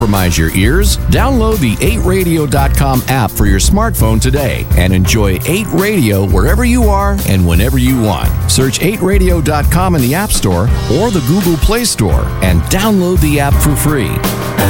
Compromise your ears? Download the 8radio.com app for your smartphone today and enjoy 8 Radio wherever you are and whenever you want. Search 8radio.com in the App Store or the Google Play Store and download the app for free.